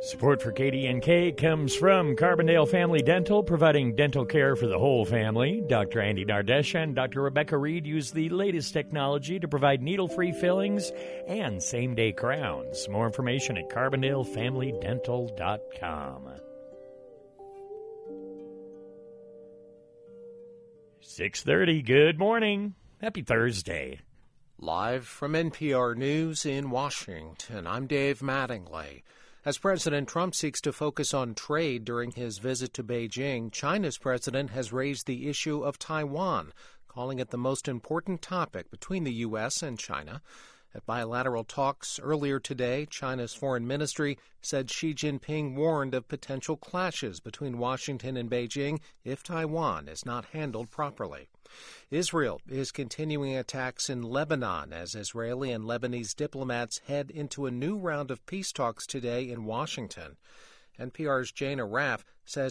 Support for KDNK comes from Carbondale Family Dental, providing dental care for the whole family. Dr. Andy Nardesh and Dr. Rebecca Reed use the latest technology to provide needle-free fillings and same-day crowns. More information at carbondalefamilydental.com. 6:30, good morning. Happy Thursday. Live from NPR News in Washington, I'm Dave Mattingly. As President Trump seeks to focus on trade during his visit to Beijing, China's president has raised the issue of Taiwan, calling it the most important topic between the U.S. and China. At bilateral talks earlier today, China's foreign ministry said Xi Jinping warned of potential clashes between Washington and Beijing if Taiwan is not handled properly. Israel is continuing attacks in Lebanon as Israeli and Lebanese diplomats head into a new round of peace talks today in Washington. NPR's Jane Arraf says